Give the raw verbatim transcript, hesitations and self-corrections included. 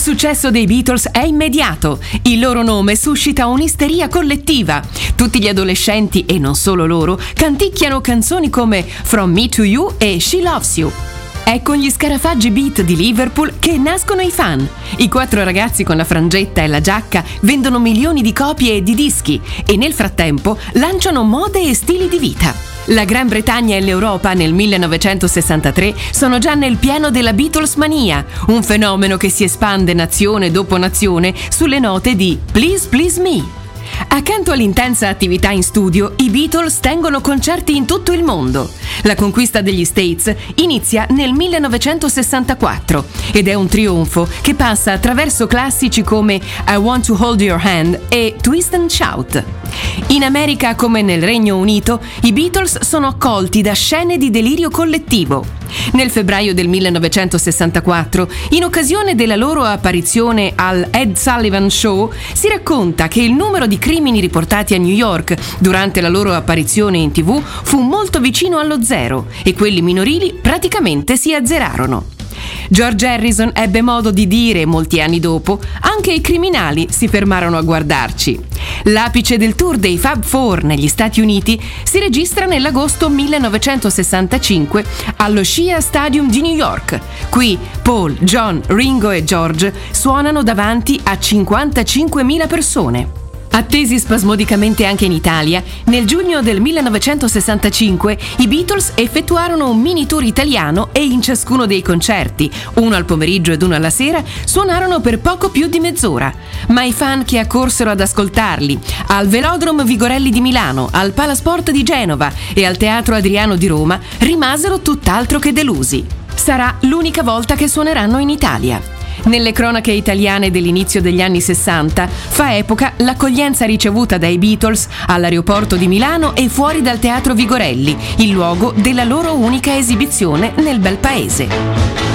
successo dei Beatles è immediato. Il loro nome suscita un'isteria collettiva. Tutti gli adolescenti, e non solo loro, canticchiano canzoni come From Me to You e She Loves You. È con gli scarafaggi beat di Liverpool che nascono i fan. I quattro ragazzi con la frangetta e la giacca vendono milioni di copie di dischi e nel frattempo lanciano mode e stili di vita. La Gran Bretagna e l'Europa nel millenovecentosessantatré sono già nel pieno della Beatles mania, un fenomeno che si espande nazione dopo nazione sulle note di Please Please Me. Accanto all'intensa attività in studio, i Beatles tengono concerti in tutto il mondo. La conquista degli States inizia nel millenovecentosessantaquattro ed è un trionfo che passa attraverso classici come I Want to Hold Your Hand e Twist and Shout. In America, come nel Regno Unito, i Beatles sono accolti da scene di delirio collettivo. Nel febbraio del millenovecentosessantaquattro, in occasione della loro apparizione al Ed Sullivan Show, si racconta che il numero di crimini riportati a New York durante la loro apparizione in tivù fu molto vicino allo zero e quelli minorili praticamente si azzerarono. George Harrison ebbe modo di dire molti anni dopo: anche i criminali si fermarono a guardarci. L'apice del tour dei Fab Four negli Stati Uniti si registra nell'agosto millenovecentosessantacinque allo Shea Stadium di New York. Qui Paul, John, Ringo e George suonano davanti a cinquantacinquemila persone. Attesi spasmodicamente anche in Italia, nel giugno del millenovecentosessantacinque i Beatles effettuarono un mini tour italiano e in ciascuno dei concerti, uno al pomeriggio ed uno alla sera, suonarono per poco più di mezz'ora. Ma i fan che accorsero ad ascoltarli al Velodrome Vigorelli di Milano, al Palasport di Genova e al Teatro Adriano di Roma rimasero tutt'altro che delusi. Sarà l'unica volta che suoneranno in Italia. Nelle cronache italiane dell'inizio degli anni sessanta fa epoca l'accoglienza ricevuta dai Beatles all'aeroporto di Milano e fuori dal Teatro Vigorelli, il luogo della loro unica esibizione nel bel paese.